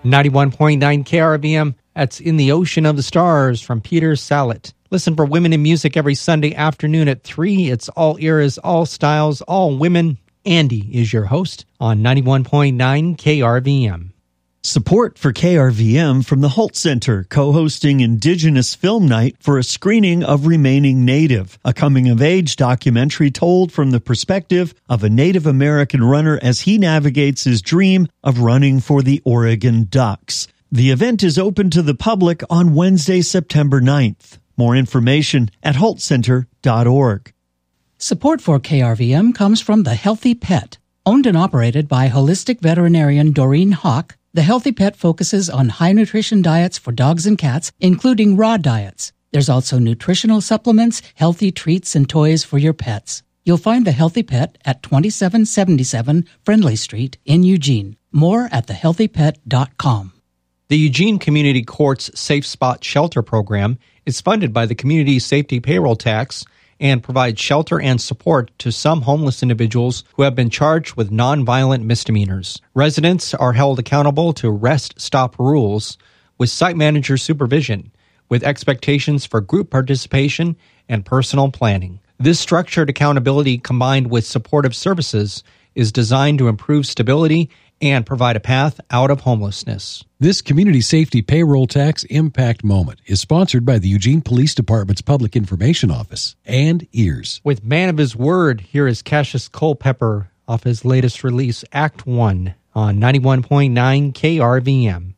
91.9 KRVM, that's In the Ocean of the Stars from Peter Sallet. Listen for Women in Music every Sunday afternoon at 3. It's all eras, all styles, all women. Andy is your host on 91.9 KRVM. Support for KRVM from the Holt Center, co-hosting Indigenous Film Night for a screening of Remaining Native, a coming-of-age documentary told from the perspective of a Native American runner as he navigates his dream of running for the Oregon Ducks. The event is open to the public on Wednesday, September 9th. More information at holtcenter.org. Support for KRVM comes from The Healthy Pet. Owned and operated by holistic veterinarian Doreen Hawk, The Healthy Pet focuses on high-nutrition diets for dogs and cats, including raw diets. There's also nutritional supplements, healthy treats, and toys for your pets. You'll find The Healthy Pet at 2777 Friendly Street in Eugene. More at thehealthypet.com. The Eugene Community Courts Safe Spot Shelter Program is funded by the Community Safety Payroll Tax and provides shelter and support to some homeless individuals who have been charged with nonviolent misdemeanors. Residents are held accountable to rest-stop rules with site manager supervision, with expectations for group participation and personal planning. This structured accountability combined with supportive services is designed to improve stability and provide a path out of homelessness. This Community Safety Payroll Tax Impact Moment is sponsored by the Eugene Police Department's Public Information Office and EARS. With Man of His Word, here is Cassius Culpepper off his latest release, Act 1, on 91.9 KRVM.